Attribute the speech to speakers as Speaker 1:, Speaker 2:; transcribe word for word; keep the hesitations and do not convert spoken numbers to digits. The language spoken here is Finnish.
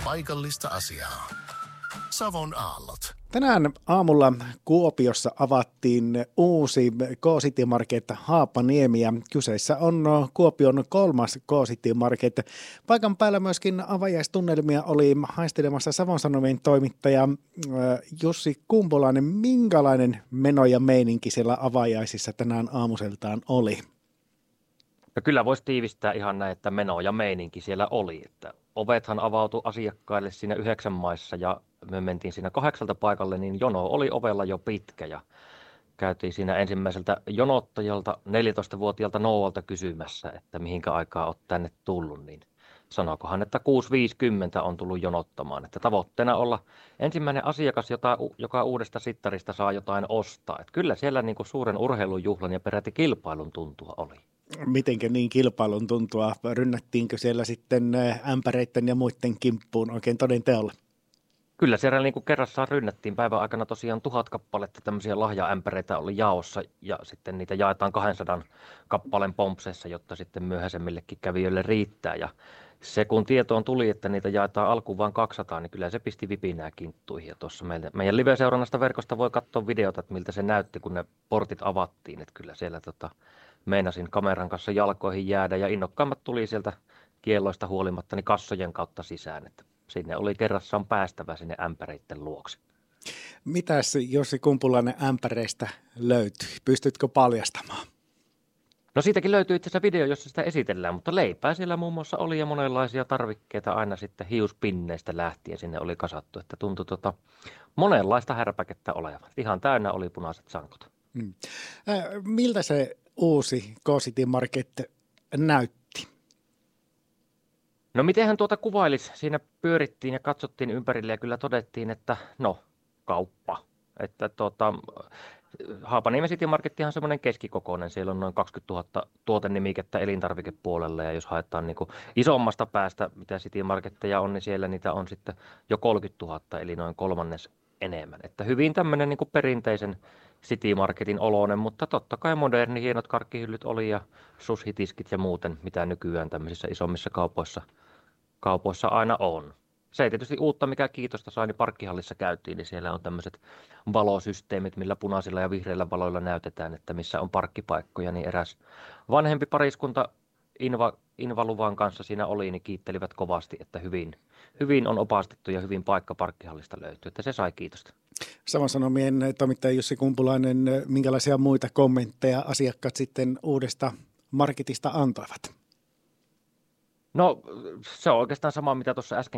Speaker 1: paikallista asiaa. Savon aallot.
Speaker 2: Tänään aamulla Kuopiossa avattiin uusi K-City Market Haapaniemi ja kyseessä on Kuopion kolmas K-City Market. Paikan päällä myöskin avajaistunnelmia oli haistelemassa Savon Sanomien toimittaja Jussi Kumpulainen. Minkälainen meno ja meininki siellä avajaisissa tänään aamuseltaan oli?
Speaker 3: No kyllä voisi tiivistää ihan näin, että meno ja meininki siellä oli. Että ovethan avautui asiakkaille siinä yhdeksän maissa ja me mentiin siinä kahdeksalta paikalle, niin jono oli ovella jo pitkä ja käytiin siinä ensimmäiseltä jonottajalta, neljätoistavuotiaalta Nouolta kysymässä, että mihinkä aikaa olet tänne tullut, niin sanokohan, että kuusi viisikymmentä on tullut jonottamaan. Että tavoitteena olla ensimmäinen asiakas, jota, joka uudesta sittarista saa jotain ostaa. Että kyllä siellä niin kuin suuren urheilujuhlan ja peräti kilpailun tuntua oli.
Speaker 2: Mitenkä niin kilpailun tuntua? Rynnättiinkö siellä sitten ämpäreiden ja muiden kimppuun oikein toden teolla?
Speaker 3: Kyllä siellä niin kuin kerrassaan rynnättiin päivän aikana tosiaan tuhat kappaletta tämmöisiä lahjaämpäreitä oli jaossa ja sitten niitä jaetaan kahdensadan kappaleen pompseissa, jotta sitten myöhäisemmillekin kävijöille riittää. Ja se kun tietoon tuli, että niitä jaetaan alkuun vain kaksisataa, niin kyllä se pisti vipinää kinttuihin. Ja tuossa meidän, meidän live-seurannasta verkosta voi katsoa videota, että miltä se näytti, kun ne portit avattiin. Että kyllä siellä tota, meinasin kameran kanssa jalkoihin jäädä ja innokkaammat tuli sieltä kielloista huolimatta niin kassojen kautta sisään. Että sinne oli kerrassaan päästävä sinne ämpäreiden luokse.
Speaker 2: Mitäs Jussi Kumpulainen ämpäreistä löytyi? Pystytkö paljastamaan?
Speaker 3: No siitäkin löytyy itse asiassa video, jossa sitä esitellään, mutta leipää siellä muun muassa oli ja monenlaisia tarvikkeita aina sitten hiuspinneistä lähtien sinne oli kasattu, että tuntui tota monenlaista härpäkettä olevan. Ihan täynnä oli punaiset sankot.
Speaker 2: Hmm. Äh, miltä se uusi K-City Market näytti?
Speaker 3: No mitenhän tuota kuvailisi? Siinä pyörittiin ja katsottiin ympärille ja kyllä todettiin, että no kauppa. Että tuota, Haapaniemen City Markettihan on semmoinen keskikokoinen. Siellä on noin kaksikymmentätuhatta tuotenimikettä elintarvikepuolella ja jos haetaan niin kuin isommasta päästä, mitä City Marketteja on, niin siellä niitä on sitten jo kolmekymmentätuhatta eli noin kolmannes enemmän. Että hyvin tämmöinen niin kuin perinteisen City Marketin oloinen, mutta totta kai moderni, hienot karkkihyllyt oli ja sushitiskit ja muuten, mitä nykyään tämmöisissä isommissa kaupoissa, kaupoissa aina on. Se ei tietysti uutta, mikä kiitosta sai, niin parkkihallissa käytiin, niin siellä on tämmöiset valosysteemit, millä punaisilla ja vihreillä valoilla näytetään, että missä on parkkipaikkoja, niin eräs vanhempi pariskunta Inva, Invaluvan kanssa siinä oli, niin kiittelivät kovasti, että hyvin, hyvin on opastettu ja hyvin paikka parkkihallista löytyy, että se sai kiitosta.
Speaker 2: Savon Sanomien toimittaja Jussi Kumpulainen, minkälaisia muita kommentteja asiakkaat sitten uudesta marketista antoivat?
Speaker 3: No se on oikeastaan sama, mitä tuossa äsken